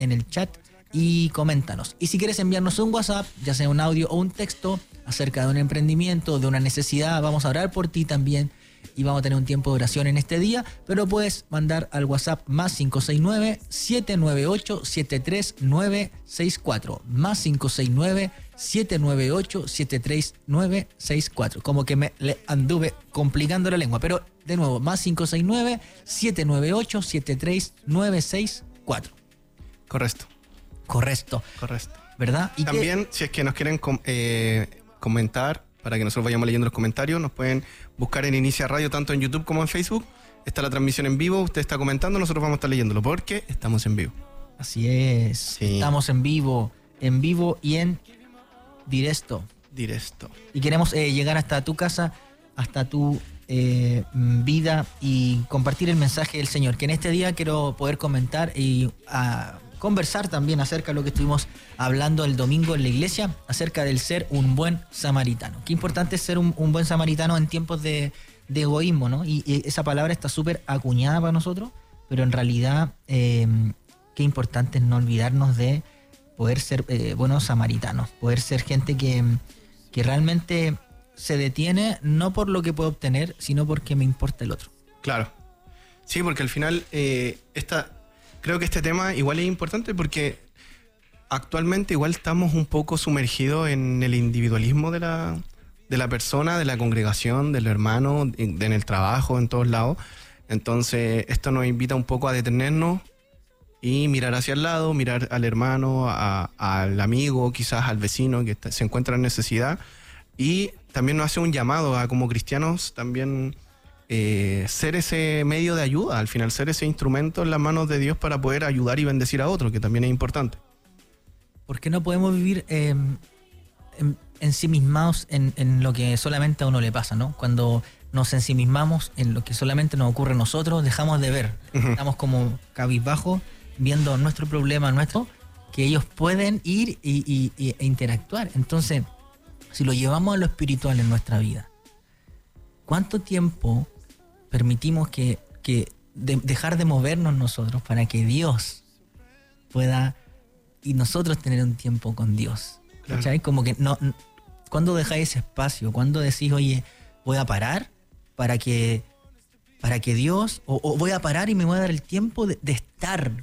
en el chat y coméntanos. Y si quieres enviarnos un WhatsApp, ya sea un audio o un texto, acerca de un emprendimiento, de una necesidad, vamos a orar por ti también y vamos a tener un tiempo de oración en este día, pero puedes mandar al WhatsApp más 569-798-73964, más 569-798-73964. Como que me le anduve complicando la lengua, pero de nuevo, más 569-798-73964. Correcto. Correcto. ¿Verdad? Y también, si es que nos quieren comentar, para que nosotros vayamos leyendo los comentarios, nos pueden buscar en Inicia Radio, tanto en YouTube como en Facebook. Está la transmisión en vivo, usted está comentando, nosotros vamos a estar leyéndolo, porque estamos en vivo. Así es, sí. Estamos en vivo y en directo. Y queremos llegar hasta tu casa, hasta tu vida y compartir el mensaje del Señor, que en este día quiero poder comentar y conversar también acerca de lo que estuvimos hablando el domingo en la iglesia, acerca del ser un buen samaritano. Qué importante es ser un buen samaritano en tiempos de egoísmo, ¿no? Y esa palabra está súper acuñada para nosotros, pero en realidad qué importante es no olvidarnos de poder ser buenos samaritanos, poder ser gente que realmente se detiene no por lo que puede obtener, sino porque me importa el otro. Claro. Sí, porque al final creo que este tema igual es importante porque actualmente igual estamos un poco sumergidos en el individualismo de la persona, de la congregación, del hermano, en el trabajo, en todos lados. Entonces esto nos invita un poco a detenernos y mirar hacia el lado, mirar al hermano, al amigo, quizás al vecino que se encuentra en necesidad. Y también nos hace un llamado a, como cristianos, también ser ese medio de ayuda, al final ser ese instrumento en las manos de Dios para poder ayudar y bendecir a otros, que también es importante. Porque no podemos vivir ensimismados en lo que solamente a uno le pasa, ¿no? Cuando nos ensimismamos en lo que solamente nos ocurre a nosotros, dejamos de ver. Estamos como cabizbajos, viendo nuestro problema, que ellos pueden ir e interactuar. Entonces, si lo llevamos a lo espiritual en nuestra vida, ¿cuánto tiempo permitimos que dejar de movernos nosotros para que Dios pueda y nosotros tener un tiempo con Dios? Claro. ¿Cachai? Como que no, ¿cuándo dejáis ese espacio? ¿Cuándo decís, oye, voy a parar para que Dios, o voy a parar y me voy a dar el tiempo de estar?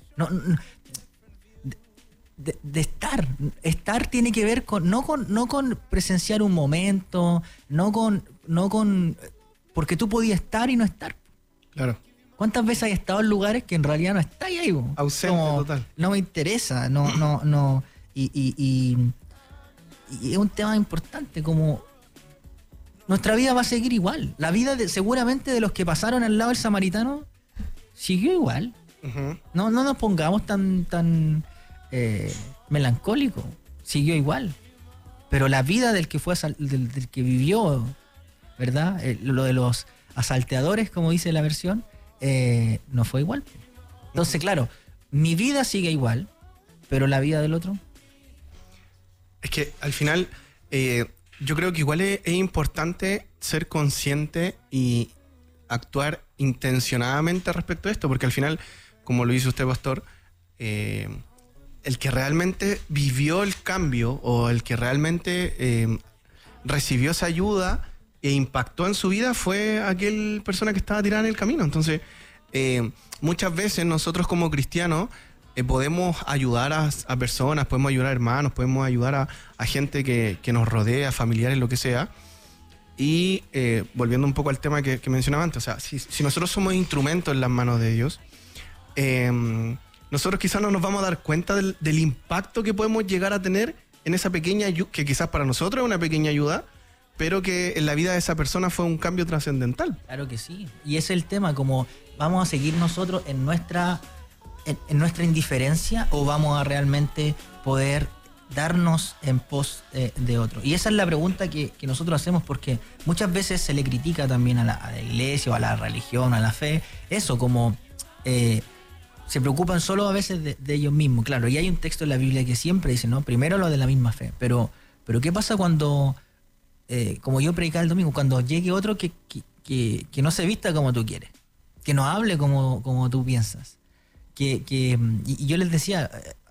De estar. Estar tiene que ver con no con presenciar un momento, no con porque tú podías estar y no estar. Claro. ¿Cuántas veces has estado en lugares que en realidad no estás ahí? Ausente, total. No me interesa, no. Y es un tema importante, como nuestra vida va a seguir igual. La vida seguramente de los que pasaron al lado del samaritano siguió igual. Uh-huh. No nos pongamos tan melancólico, siguió igual, pero la vida del que fue del que vivió, ¿verdad? Lo de los asalteadores, como dice la versión, no fue igual. Entonces, claro, mi vida sigue igual, pero la vida del otro. Es que al final yo creo que igual es importante ser consciente y actuar intencionadamente respecto a esto, porque al final, como lo dice usted, pastor, el que realmente vivió el cambio o el que realmente recibió esa ayuda e impactó en su vida fue aquel persona que estaba tirada en el camino. Entonces, muchas veces nosotros como cristianos podemos ayudar a personas, podemos ayudar a hermanos, podemos ayudar a gente que nos rodea, familiares, lo que sea. Y volviendo un poco al tema que mencionaba antes, o sea, si nosotros somos instrumentos en las manos de Dios, nosotros quizás no nos vamos a dar cuenta del impacto que podemos llegar a tener en esa pequeña ayuda, que quizás para nosotros es una pequeña ayuda, pero que en la vida de esa persona fue un cambio trascendental. Claro que sí. Y ese es el tema, como vamos a seguir nosotros en nuestra indiferencia o vamos a realmente poder darnos en pos de otro. Y esa es la pregunta que nosotros hacemos, porque muchas veces se le critica también a la iglesia o a la religión, a la fe, eso como se preocupan solo a veces de ellos mismos. Claro, y hay un texto en la Biblia que siempre dice, ¿no? Primero lo de la misma fe, pero ¿qué pasa cuando, como yo predicaba el domingo, cuando llegue otro que no se vista como tú quieres, que no hable como tú piensas? Y yo les decía,